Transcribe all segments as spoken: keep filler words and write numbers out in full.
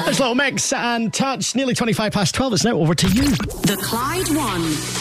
There's Little Mix and Touch. Nearly twenty-five past twelve. It's now over to you. The Clyde One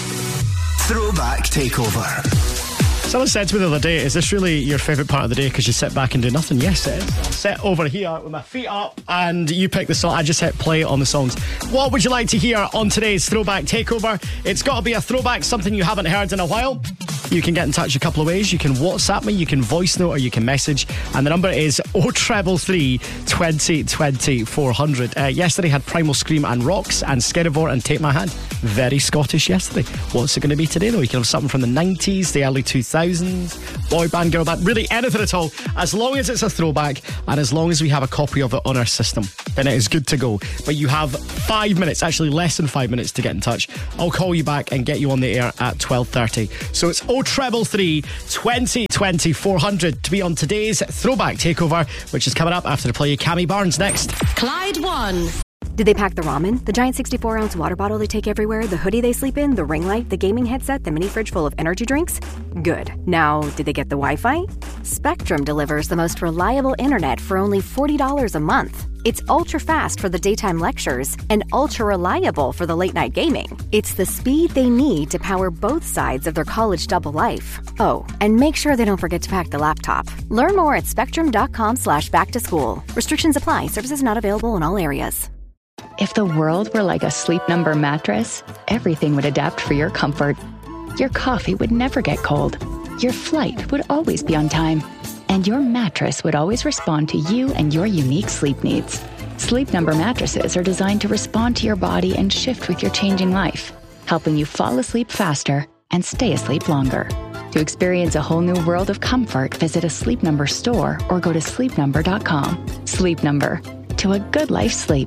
Throwback Takeover. Someone said to me the other day, is this really your favourite part of the day because you sit back and do nothing? Yes, it is. I sit over here with my feet up and you pick the song. I just hit play on the songs. What would you like to hear on today's Throwback Takeover? It's got to be a throwback, something you haven't heard in a while. You can get in touch a couple of ways. You can WhatsApp me, you can voice note, or you can message. And the number is oh three three, twenty, twenty, four hundred. Uh, yesterday had Primal Scream and Rocks and Skerriver and Take My Hand. Very Scottish yesterday. What's it going to be today, though? You can have something from the nineties, the early two thousands, boy band, girl band, really anything at all. As long as it's a throwback and as long as we have a copy of it on our system, then it is good to go. But you have five minutes, actually less than five minutes to get in touch. I'll call you back and get you on the air at twelve thirty. So it's oh three three, twenty, twenty, four hundred to be on today's Throwback Takeover, which is coming up after the play of Cammy Barnes next. Clyde One. Did they pack the ramen, the giant sixty-four ounce water bottle they take everywhere, the hoodie they sleep in, the ring light, the gaming headset, the mini fridge full of energy drinks? Good. Now, did they get the Wi-Fi? Spectrum delivers the most reliable internet for only forty dollars a month. It's ultra-fast for the daytime lectures and ultra-reliable for the late-night gaming. It's the speed they need to power both sides of their college double life. Oh, and make sure they don't forget to pack the laptop. Learn more at spectrum.com slash back to school. Restrictions apply. Services not available in all areas. If the world were like a Sleep Number mattress, everything would adapt for your comfort. Your coffee would never get cold. Your flight would always be on time. And your mattress would always respond to you and your unique sleep needs. Sleep Number mattresses are designed to respond to your body and shift with your changing life, helping you fall asleep faster and stay asleep longer. To experience a whole new world of comfort, visit a Sleep Number store or go to sleep number dot com. Sleep Number. To a good life sleep.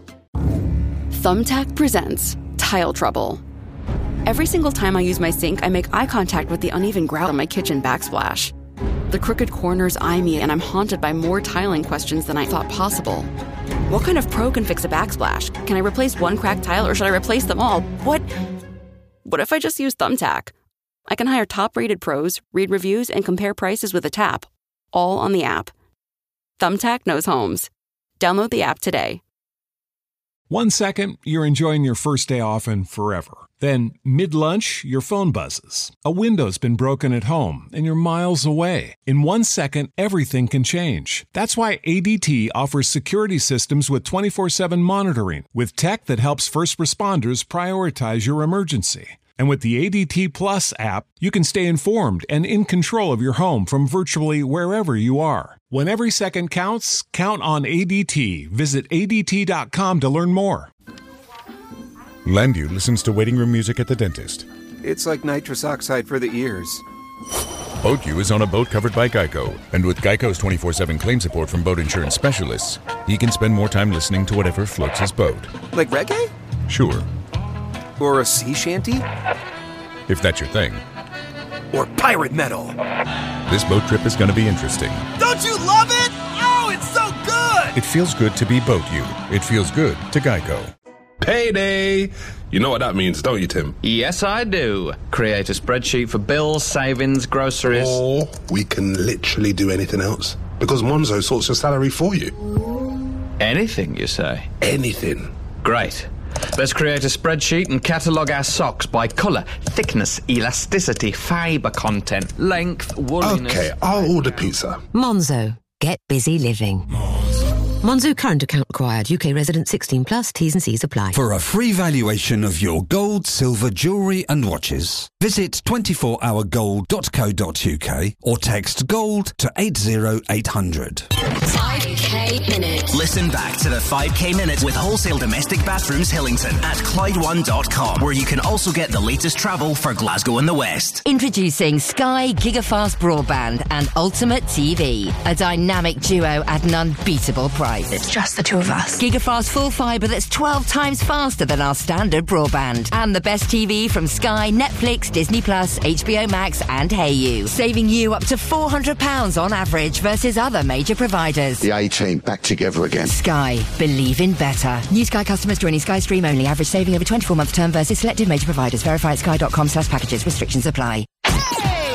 Thumbtack presents Tile Trouble. Every single time I use my sink, I make eye contact with the uneven grout on my kitchen backsplash. The crooked corners eye me, and I'm haunted by more tiling questions than I thought possible. What kind of pro can fix a backsplash? Can I replace one cracked tile, or should I replace them all? What? What if I just use Thumbtack? I can hire top-rated pros, read reviews, and compare prices with a tap, all on the app. Thumbtack knows homes. Download the app today. One second, you're enjoying your first day off and forever. Then, mid-lunch, your phone buzzes. A window's been broken at home, and you're miles away. In one second, everything can change. That's why A D T offers security systems with twenty-four seven monitoring, with tech that helps first responders prioritize your emergency. And with the A D T Plus app, you can stay informed and in control of your home from virtually wherever you are. When every second counts, count on A D T. Visit A D T dot com to learn more. Landu listens to waiting room music at the dentist. It's like nitrous oxide for the ears. BoatU is on a boat covered by Geico. And with Geico's twenty-four seven claim support from boat insurance specialists, he can spend more time listening to whatever floats his boat. Like reggae? Sure. Or a sea shanty? If that's your thing. Or pirate metal. This boat trip is going to be interesting. Don't you love it? Oh, it's so good! It feels good to be BoatU. It feels good to Geico. Payday! You know what that means, don't you, Tim? Yes, I do. Create a spreadsheet for bills, savings, groceries. Or we can literally do anything else, because Monzo sorts your salary for you. Anything, you say? Anything. Great. Let's create a spreadsheet and catalogue our socks by colour, thickness, elasticity, fibre content, length, wooliness... Okay, I'll order pizza. Monzo. Get busy living. Monzo current account required. U K resident sixteen plus. T's and C's apply. For a free valuation of your gold, silver, jewellery and watches, visit twenty-four hour gold dot co dot uk or text GOLD to eight zero eight hundred. five K Minute. Listen back to the five K Minute with Wholesale Domestic Bathrooms Hillington at Clyde one dot com, where you can also get the latest travel for Glasgow and the West. Introducing Sky Gigafast Broadband and Ultimate T V. A dynamic duo at an unbeatable price. It's just the two of us. Gigafast full fibre that's twelve times faster than our standard broadband. And the best T V from Sky, Netflix, Disney Plus, H B O Max and Hayu. Saving you up to four hundred pounds on average versus other major providers. The A-team back together again. Sky. Believe in better. New Sky customers joining Sky Stream only. Average saving over twenty-four month term versus selected major providers. Verify at sky dot com slash packages. Restrictions apply.